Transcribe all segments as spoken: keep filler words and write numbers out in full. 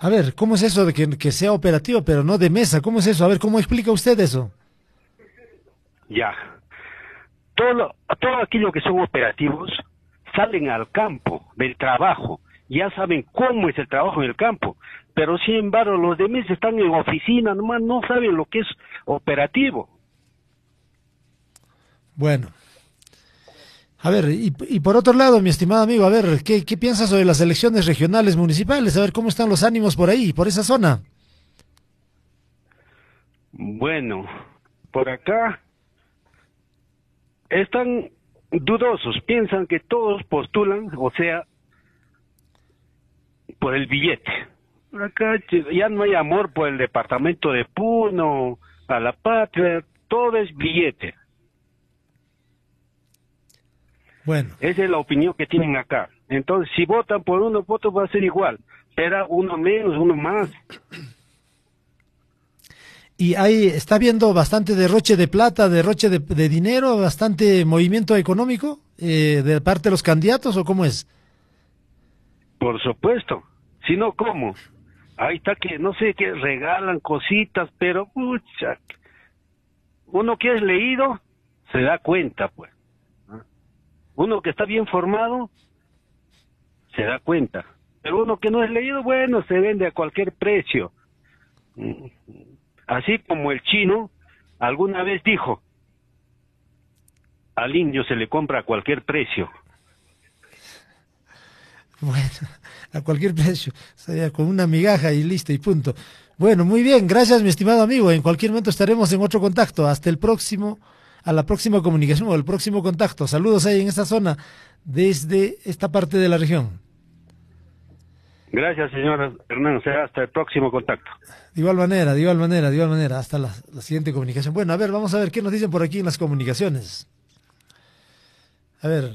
A ver, ¿cómo es eso de que, que sea operativo, pero no de mesa? ¿Cómo es eso? A ver, ¿cómo explica usted eso? Ya. Todo, lo- todo aquello que son operativos salen al campo del trabajo, ya saben cómo es el trabajo en el campo, pero sin embargo los demás están en oficina, nomás no saben lo que es operativo. Bueno, a ver, y, y por otro lado, mi estimado amigo, a ver, ¿qué, qué piensas sobre las elecciones regionales municipales? A ver, ¿cómo están los ánimos por ahí, por esa zona? Bueno, por acá están dudosos, piensan que todos postulan, o sea, por el billete. Por acá che, ya no hay amor por el departamento de Puno, a la patria, todo es billete. Bueno, Esa es la opinión que tienen acá. Entonces, si votan por uno, voto va a ser igual. Será uno menos, uno más. y ahí está habiendo bastante derroche de plata, derroche de, de dinero, bastante movimiento económico eh, de parte de los candidatos, ¿o cómo es? Por supuesto. Si no, ¿cómo? Ahí está que, no sé, que regalan cositas, pero, pucha, uno que es leído, se da cuenta, pues. ¿Ah? Uno que está bien formado, se da cuenta. Pero uno que no es leído, bueno, se vende a cualquier precio. Mm. Así como el chino alguna vez dijo, al indio se le compra a cualquier precio. Bueno, a cualquier precio, o sea, con una migaja y listo y punto. Bueno, muy bien, gracias mi estimado amigo. En cualquier momento estaremos en otro contacto. Hasta el próximo, a la próxima comunicación o el próximo contacto. Saludos ahí en esta zona, desde esta parte de la región. Gracias, señor Hernán. Será hasta el próximo contacto. De igual manera, de igual manera, de igual manera, hasta la, la siguiente comunicación. Bueno, a ver, vamos a ver qué nos dicen por aquí en las comunicaciones. A ver,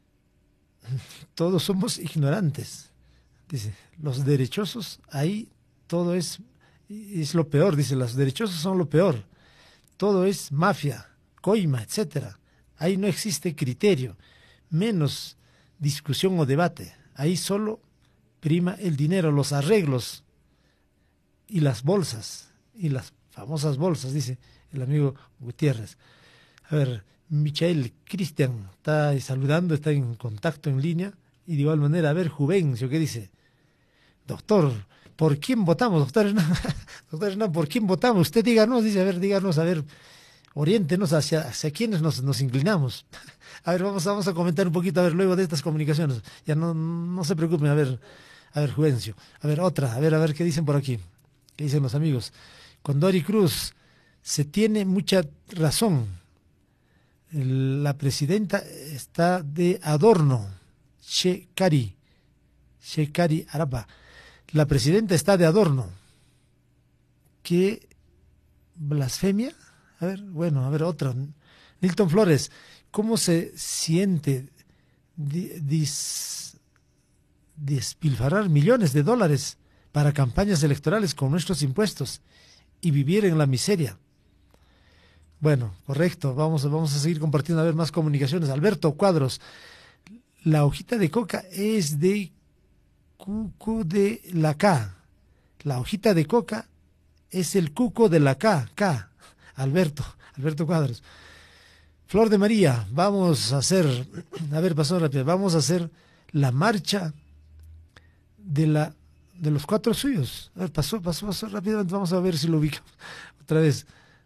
todos somos ignorantes. Dice, los derechosos, ahí todo es, es lo peor. Dice, los derechosos son lo peor. Todo es mafia, coima, etcétera. Ahí no existe criterio, menos discusión o debate. Ahí solo prima el dinero, los arreglos y las bolsas, y las famosas bolsas, dice el amigo Gutiérrez. A ver, Michael Cristian está saludando, está en contacto en línea, y de igual manera, a ver, Juvencio, ¿qué dice? Doctor, ¿por quién votamos, doctor Hernán? Doctor Hernán, ¿por quién votamos? Usted díganos, dice, a ver, díganos, a ver, oriéntenos hacia, hacia quiénes nos, nos inclinamos. A ver, vamos, vamos a comentar un poquito, a ver, luego de estas comunicaciones. Ya no, no se preocupen, a ver, a ver, Juvencio. A ver, otra, a ver, a ver qué dicen por aquí. ¿Qué dicen los amigos? Con Dori Cruz se tiene mucha razón. La presidenta está de adorno. Shekari, Shekari Arapa. La presidenta está de adorno. ¿Qué blasfemia? A ver, bueno, a ver, otra. Nilton Flores, ¿cómo se siente dis, despilfarrar millones de dólares para campañas electorales con nuestros impuestos y vivir en la miseria? Bueno, correcto, vamos, vamos a seguir compartiendo a ver más comunicaciones. Alberto Cuadros, la hojita de coca es de cuco de la K. La hojita de coca es el cuco de la K, K. Alberto, Alberto Cuadros. Flor de María, vamos a hacer, a ver, pasó rápido, vamos a hacer la marcha de la de los cuatro suyos. A ver, pasó, pasó, pasó rápidamente, vamos a ver si lo ubicamos otra vez.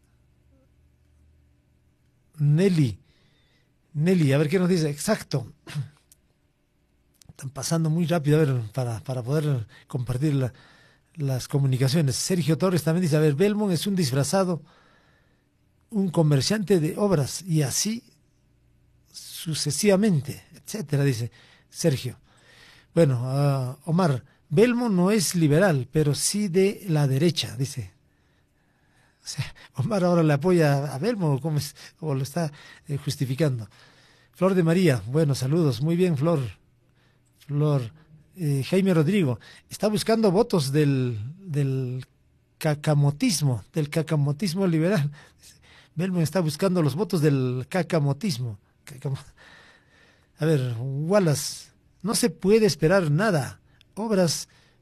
Nelly, Nelly, a ver qué nos dice. Exacto. Están pasando muy rápido, a ver, para, para poder compartir la, las comunicaciones. Sergio Torres también dice, a ver, Belmont es un disfrazado, un comerciante de obras, y así sucesivamente, etcétera, dice Sergio. Bueno, uh, Omar, Belmont no es liberal, pero sí de la derecha, dice. O sea, Omar ahora le apoya a Belmo, ¿cómo, es, cómo lo está eh, justificando? Flor de María, bueno, saludos, muy bien, Flor. Flor. Eh, Jaime Rodrigo, está buscando votos del, del cacamotismo, del cacamotismo liberal. Belmo está buscando los votos del cacamotismo. Cacam... A ver, Wallace, no se puede esperar nada. Obras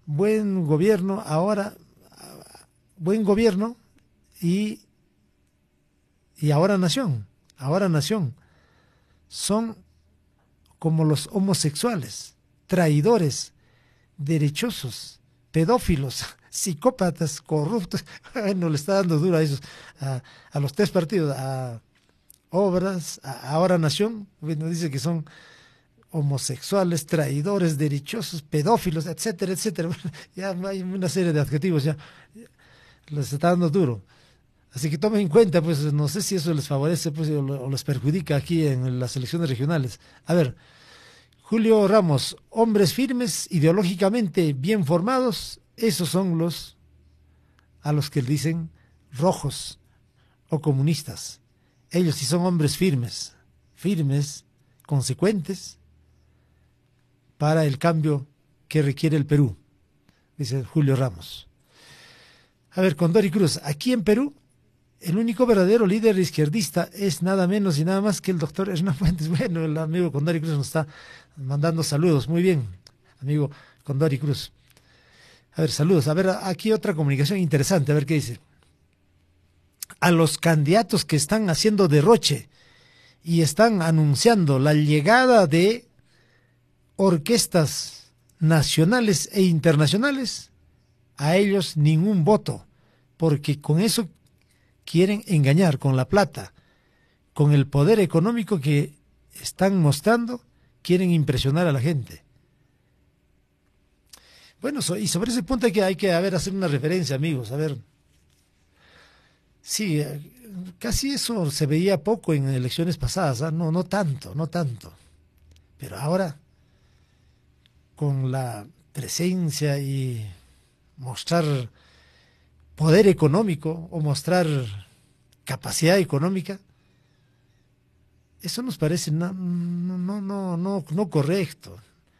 buen gobierno, ahora, buen gobierno y, y ahora nación, ahora nación. Son como los homosexuales, traidores, derechosos, pedófilos, psicópatas, corruptos. Bueno, le está dando duro a esos, a, a los tres partidos, a Obras, a Ahora Nación. Bueno, dice que son homosexuales, traidores, derechosos, pedófilos, etcétera, etcétera. Ya hay una serie de adjetivos, ya les está dando duro. Así que tomen en cuenta, pues no sé si eso les favorece pues, o, o les perjudica aquí en las elecciones regionales. A ver, Julio Ramos, hombres firmes, ideológicamente bien formados, esos son los a los que dicen rojos o comunistas. Ellos sí son hombres firmes, firmes, consecuentes para el cambio que requiere el Perú, dice Julio Ramos. A ver, Condori Cruz, aquí en Perú, el único verdadero líder izquierdista es nada menos y nada más que el doctor Hernán Fuentes. Bueno, el amigo Condori Cruz nos está mandando saludos. Muy bien, amigo Condori Cruz. A ver, saludos. A ver, aquí otra comunicación interesante, a ver qué dice. A los candidatos que están haciendo derroche y están anunciando la llegada de orquestas nacionales e internacionales, a ellos ningún voto, porque con eso quieren engañar, con la plata, con el poder económico que están mostrando, quieren impresionar a la gente. Bueno, so, y sobre ese punto hay que, hay que a ver, hacer una referencia, amigos, a ver. Sí, casi eso se veía poco en elecciones pasadas, ¿eh? no, no tanto, no tanto. Pero ahora, con la presencia y mostrar poder económico o mostrar capacidad económica, eso nos parece no, no, no, no, no, no correcto.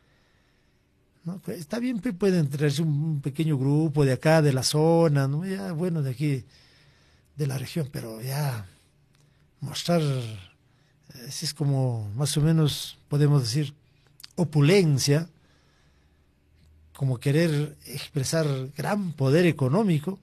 ¿No? Está bien, pueden traerse un pequeño grupo de acá, de la zona, ¿no? Ya, bueno, de aquí, de la región, pero ya mostrar, así es como más o menos podemos decir, opulencia, como querer expresar gran poder económico,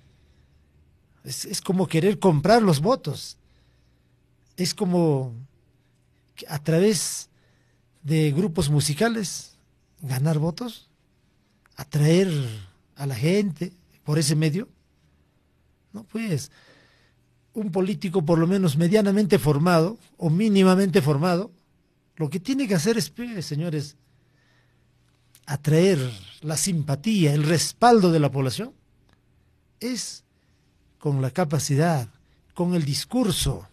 es, es como querer comprar los votos, es como a través de grupos musicales ganar votos, atraer a la gente por ese medio. No, pues, un político por lo menos medianamente formado o mínimamente formado, lo que tiene que hacer es, pues, señores, atraer la simpatía, el respaldo de la población, es con la capacidad, con el discurso,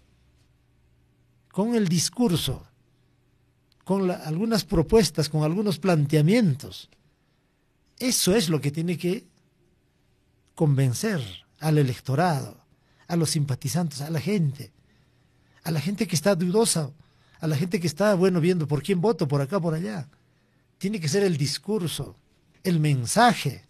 con el discurso, con la, algunas propuestas, con algunos planteamientos. Eso es lo que tiene que convencer al electorado, a los simpatizantes, a la gente, a la gente que está dudosa, a la gente que está, bueno, viendo por quién voto, por acá, por allá. Tiene que ser el discurso, el mensaje,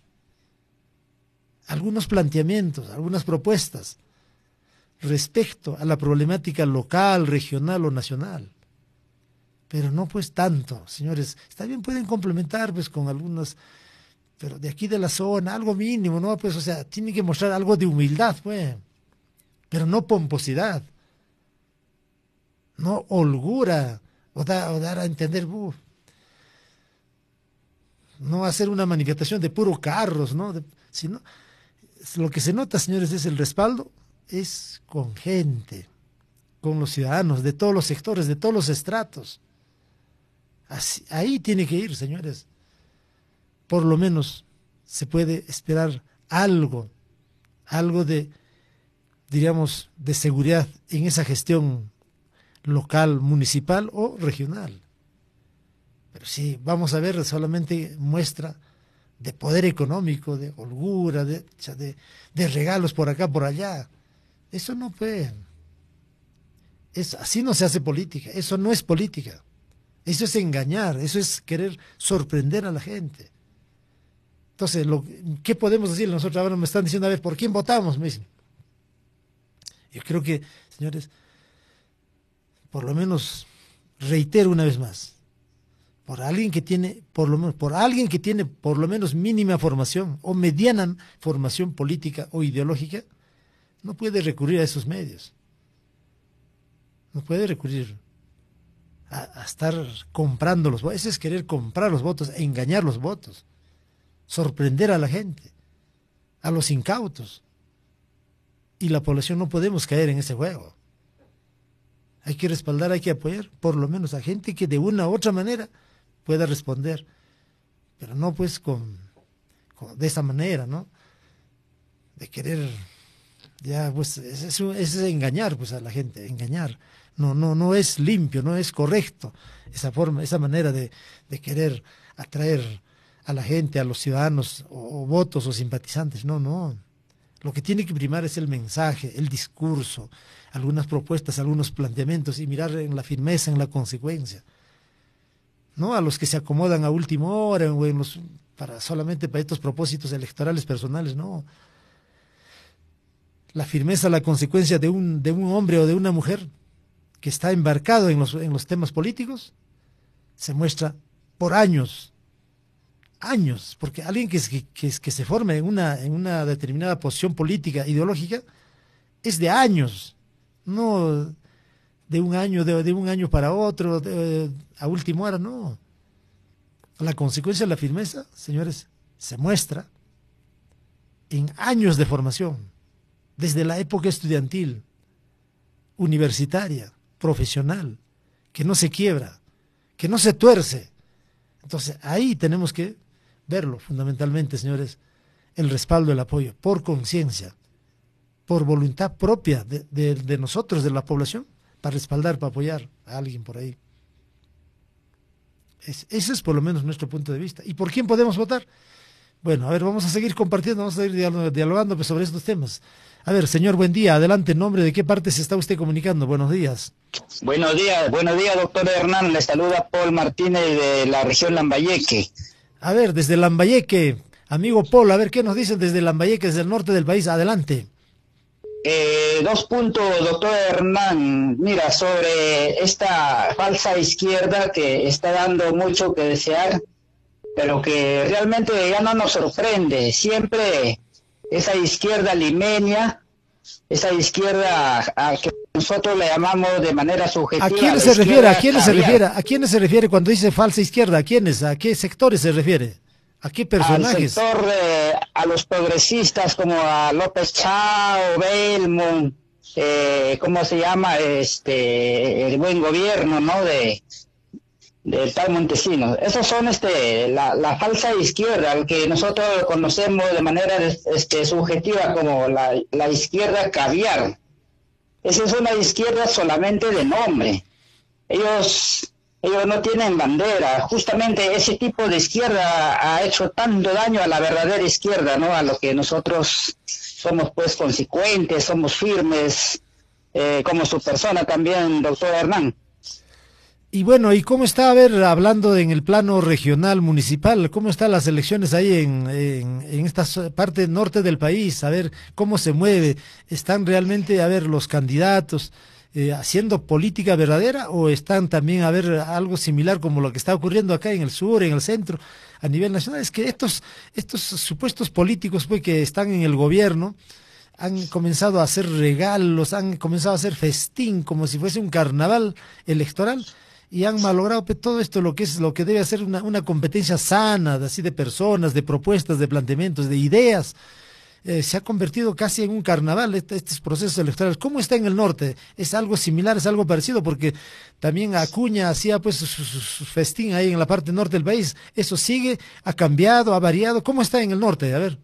algunos planteamientos, algunas propuestas respecto a la problemática local, regional o nacional. Pero no pues tanto, señores. Está bien, pueden complementar pues con algunas, pero de aquí de la zona, algo mínimo, ¿no? Pues, o sea, tienen que mostrar algo de humildad, pues, pero no pomposidad, no holgura, o, da, o dar a entender, uh, no hacer una manifestación de puro carros, ¿no? De, sino, lo que se nota, señores, es el respaldo, es con gente, con los ciudadanos, de todos los sectores, de todos los estratos. Así, ahí tiene que ir, señores. Por lo menos se puede esperar algo, algo de, diríamos, de seguridad en esa gestión local, municipal o regional. Pero sí, vamos a ver solamente muestra de poder económico, de holgura, de, de, de regalos por acá, por allá. Eso no puede. Es, así no se hace política, eso no es política. Eso es engañar, eso es querer sorprender a la gente. Entonces, lo, ¿qué podemos decir nosotros? Ahora me están diciendo, a ver, ¿por quién votamos? Me dicen. Yo creo que, señores, por lo menos reitero una vez más, por alguien que tiene, por lo menos, por alguien que tiene por lo menos mínima formación o mediana formación política o ideológica, no puede recurrir a esos medios. No puede recurrir a, a estar comprando los votos. Ese es querer comprar los votos, engañar los votos, sorprender a la gente, a los incautos. Y la población no podemos caer en ese juego. Hay que respaldar, hay que apoyar, por lo menos a gente que de una u otra manera pueda responder, pero no pues con, con de esa manera, ¿no? De querer, ya pues, es, es, es engañar pues a la gente, engañar. No, no, no es limpio, no es correcto esa forma, esa manera de, de querer atraer a la gente, a los ciudadanos, o, o votos o simpatizantes. No, no. Lo que tiene que primar es el mensaje, el discurso, algunas propuestas, algunos planteamientos, y mirar en la firmeza, en la consecuencia. No a los que se acomodan a última hora o en los, para, solamente para estos propósitos electorales personales, no. La firmeza, la consecuencia de un, de un hombre o de una mujer que está embarcado en los, en los temas políticos, se muestra por años, años, porque alguien que, que, que, que se forme en una, en una determinada posición política, ideológica, es de años, no de un año, de, de un año para otro, de, a última hora, no. La consecuencia de la firmeza, señores, se muestra en años de formación, desde la época estudiantil, universitaria, profesional, que no se quiebra, que no se tuerce. Entonces, ahí tenemos que verlo fundamentalmente, señores, el respaldo, el apoyo, por conciencia, por voluntad propia de, de, de nosotros, de la población, para respaldar, para apoyar a alguien por ahí. Es, ese es por lo menos nuestro punto de vista. ¿Y por quién podemos votar? Bueno, a ver, vamos a seguir compartiendo, vamos a seguir dialogando pues, sobre estos temas. A ver, señor, buen día, adelante, en nombre de qué parte se está usted comunicando. Buenos días. Buenos días, buenos días, doctor Hernán, le saluda Paul Martínez de la región Lambayeque. A ver, desde Lambayeque, amigo Paul, a ver, ¿qué nos dicen desde Lambayeque, desde el norte del país? Adelante. Eh, dos puntos, doctor Hernán. Mira, sobre esta falsa izquierda que está dando mucho que desear, pero que realmente ya no nos sorprende. Siempre esa izquierda limeña, esa izquierda a que nosotros le llamamos de manera subjetiva. ¿A quiénes se refiere? ¿A quiénes se refiere? ¿A quiénes se refiere cuando dice falsa izquierda? ¿A quiénes? ¿A qué sectores se refiere? ¿A qué personajes? Al sector de, a los progresistas como a López Chao, Belmont, eh, ¿cómo se llama? Este, el buen gobierno, ¿no? De, del tal Montesinos. Esos son este, la, la falsa izquierda, el que nosotros conocemos de manera este, subjetiva como la, la izquierda caviar. Esa es una izquierda solamente de nombre. Ellos... Ellos no tienen bandera. Justamente ese tipo de izquierda ha hecho tanto daño a la verdadera izquierda, ¿no? A lo que nosotros somos pues consecuentes, somos firmes, eh, como su persona también, doctor Hernán. Y bueno, ¿y cómo está, a ver, hablando en el plano regional, municipal, cómo están las elecciones ahí en, en, en esta parte norte del país? A ver, ¿cómo se mueve? ¿Están realmente, a ver, los candidatos Eh, haciendo política verdadera o están también a ver algo similar como lo que está ocurriendo acá en el sur, en el centro, a nivel nacional? Es que estos, estos supuestos políticos pues, que están en el gobierno han comenzado a hacer regalos, han comenzado a hacer festín como si fuese un carnaval electoral y han malogrado pues, todo esto, lo que es lo que debe ser una, una competencia sana, de, así de personas, de propuestas, de planteamientos, de ideas. Eh, se ha convertido casi en un carnaval este, estos procesos electorales. ¿Cómo está en el norte? ¿Es algo similar, es algo parecido? Porque también Acuña hacía pues su, su, su festín ahí en la parte norte del país. ¿Eso sigue? ¿Ha cambiado? ¿Ha variado? ¿Cómo está en el norte? A ver.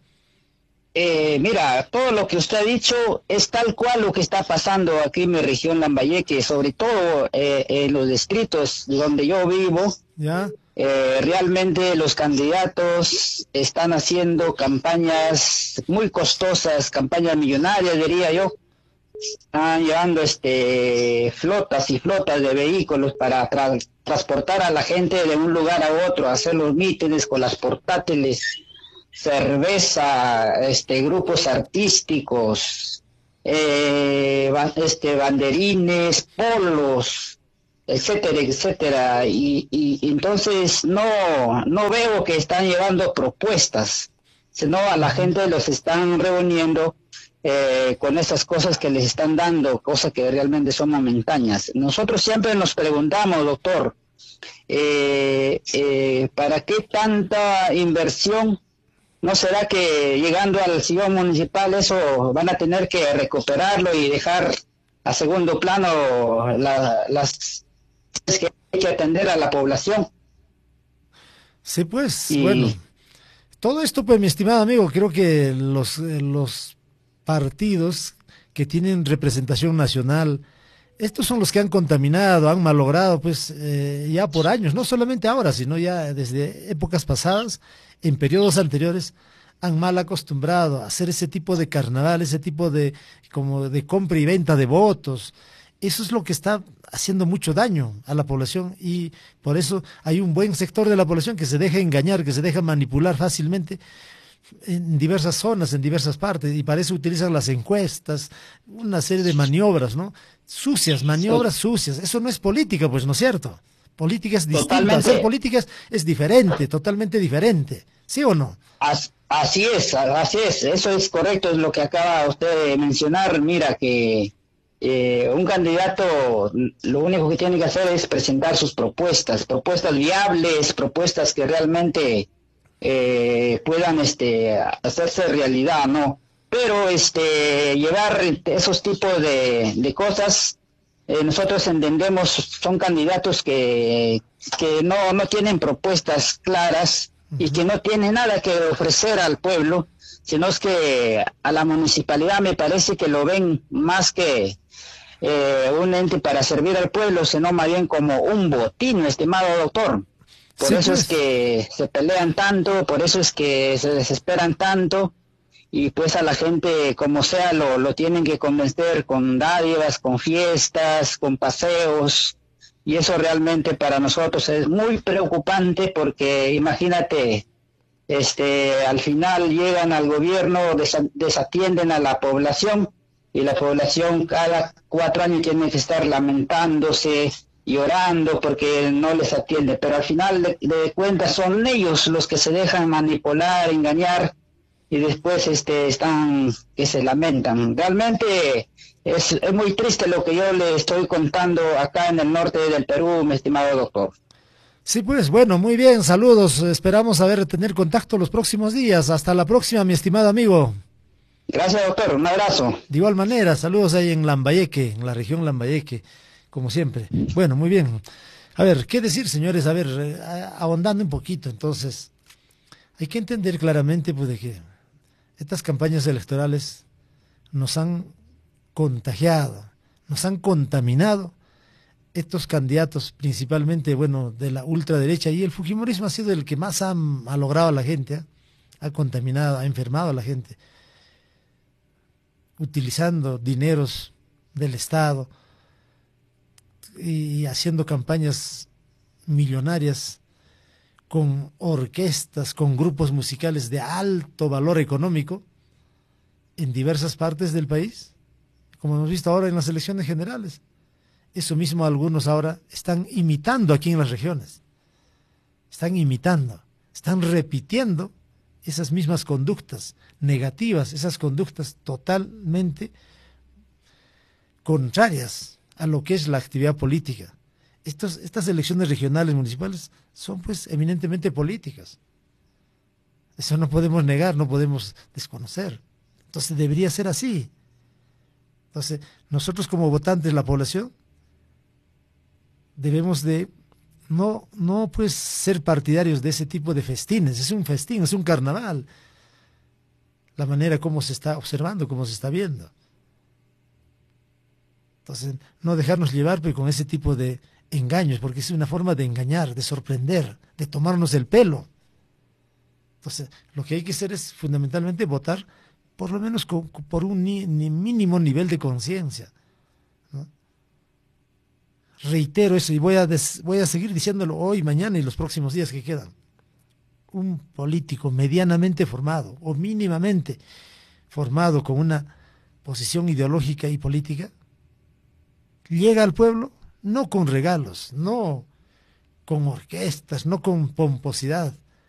Eh, mira, todo lo que usted ha dicho es tal cual lo que está pasando aquí en mi región Lambayeque, sobre todo eh, en los distritos donde yo vivo. ¿Ya? Eh, realmente los candidatos están haciendo campañas muy costosas, campañas millonarias, diría yo. Están llevando este flotas y flotas de vehículos para tra transportar a la gente de un lugar a otro, hacer los mítines con las portátiles, cerveza, este grupos artísticos, eh, este banderines, polos. etcétera, etcétera. Y, y, y entonces no, no veo que están llevando propuestas, sino a la gente los están reuniendo eh, con esas cosas que les están dando, cosas que realmente son momentáneas. Nosotros siempre nos preguntamos, doctor, eh, eh, ¿para qué tanta inversión? ¿No será que llegando al sillón municipal eso van a tener que recuperarlo y dejar a segundo plano la, las que hay que atender a la población? Sí, pues, y... bueno, todo esto, pues, mi estimado amigo, creo que los, los partidos que tienen representación nacional, estos son los que han contaminado, han malogrado, pues, eh, ya por años, no solamente ahora, sino ya desde épocas pasadas, en periodos anteriores, han mal acostumbrado a hacer ese tipo de carnaval, ese tipo de, como de compra y venta de votos. Eso es lo que está haciendo mucho daño a la población, y por eso hay un buen sector de la población que se deja engañar, que se deja manipular fácilmente en diversas zonas, en diversas partes, y para eso utilizan las encuestas, una serie de maniobras, ¿no? Sucias, maniobras sucias. Eso no es política, pues, ¿no es cierto? Política es distinta. Totalmente. Hacer política es, es diferente, totalmente diferente. ¿Sí o no? As, así es, así es. Eso es correcto, es lo que acaba usted de mencionar. Mira que eh, un candidato lo único que tiene que hacer es presentar sus propuestas, propuestas viables, propuestas que realmente eh, puedan este hacerse realidad, ¿no? Pero este llevar esos tipos de, de cosas, eh, nosotros entendemos, son candidatos que, que no, no tienen propuestas claras y que no tienen nada que ofrecer al pueblo, sino es que a la municipalidad me parece que lo ven más que eh, un ente para servir al pueblo, sino más bien como un botín, estimado doctor. Por Sí, eso pues. es que se pelean tanto, por eso es que se desesperan tanto, y pues a la gente como sea lo, lo tienen que convencer con dádivas, con fiestas, con paseos, y eso realmente para nosotros es muy preocupante, porque imagínate, este al final llegan al gobierno, desa- desatienden a la población, y la población cada cuatro años tiene que estar lamentándose, llorando porque no les atiende, pero al final de, de cuentas son ellos los que se dejan manipular, engañar, y después este están que se lamentan. Realmente es, es muy triste lo que yo le estoy contando acá en el norte del Perú, mi estimado doctor. Sí, pues, bueno, muy bien, saludos. Esperamos a ver, tener contacto los próximos días. Hasta la próxima, mi estimado amigo. Gracias, doctor, un abrazo. De igual manera, saludos ahí en Lambayeque, en la región Lambayeque, como siempre. Bueno, muy bien. A ver, ¿qué decir, señores? A ver, eh, ahondando un poquito, entonces, hay que entender claramente, pues, de que estas campañas electorales nos han contagiado, nos han contaminado estos candidatos, principalmente, bueno, de la ultraderecha, y el fujimorismo ha sido el que más ha, ha logrado a la gente, ¿eh? Ha contaminado, ha enfermado a la gente, utilizando dineros del Estado y haciendo campañas millonarias con orquestas, con grupos musicales de alto valor económico en diversas partes del país, como hemos visto ahora en las elecciones generales. Eso mismo algunos ahora están imitando aquí en las regiones, están imitando, están repitiendo esas mismas conductas negativas, esas conductas totalmente contrarias a lo que es la actividad política. Estos, estas elecciones regionales municipales son pues eminentemente políticas. Eso no podemos negar, no podemos desconocer. Entonces debería ser así. Entonces nosotros como votantes, la población, debemos de no, no pues ser partidarios de ese tipo de festines. Es un festín, es un carnaval. La manera como se está observando, como se está viendo. Entonces, no dejarnos llevar pues, con ese tipo de engaños, porque es una forma de engañar, de sorprender, de tomarnos el pelo. Entonces, lo que hay que hacer es fundamentalmente votar por lo menos con, por un ni, ni mínimo nivel de conciencia, ¿no? Reitero eso y voy a, des, voy a seguir diciéndolo hoy, mañana y los próximos días que quedan. Un político medianamente formado o mínimamente formado con una posición ideológica y política llega al pueblo, no con regalos, no con orquestas, no con pomposidad,